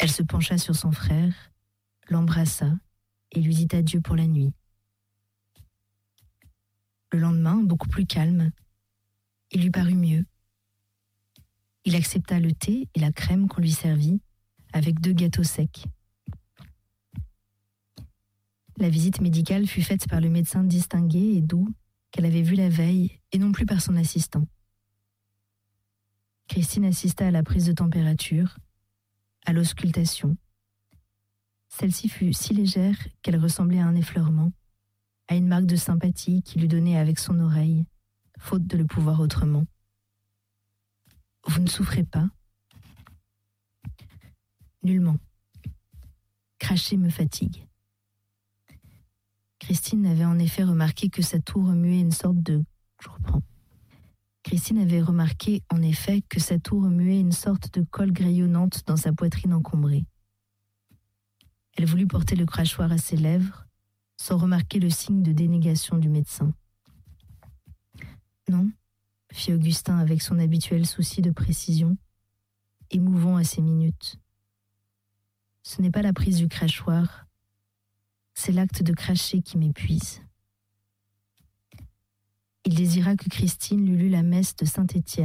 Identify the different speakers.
Speaker 1: Elle se pencha sur son frère, l'embrassa et lui dit adieu pour la nuit. Le lendemain, beaucoup plus calme, il lui parut mieux. Il accepta le thé et la crème qu'on lui servit, avec 2 gâteaux secs. La visite médicale fut faite par le médecin distingué et doux qu'elle avait vu la veille et non plus par son assistant. Christine assista à la prise de température, à l'auscultation. Celle-ci fut si légère qu'elle ressemblait à un effleurement, à une marque de sympathie qu'il lui donnait avec son oreille, faute de le pouvoir autrement. « Vous ne souffrez pas ?»« Nullement. Cracher me fatigue. » Christine avait en effet remarqué que sa toux remuait une sorte de... Christine avait remarqué en effet que sa toux remuait une sorte de colle grayonnante dans sa poitrine encombrée. Elle voulut porter le crachoir à ses lèvres, sans remarquer le signe de dénégation du médecin. « Non », fit Augustin avec son habituel souci de précision, émouvant à ces minutes. « Ce n'est pas la prise du crachoir, c'est l'acte de cracher qui m'épuise. » Il désira que Christine lui lût la messe de Saint-Étienne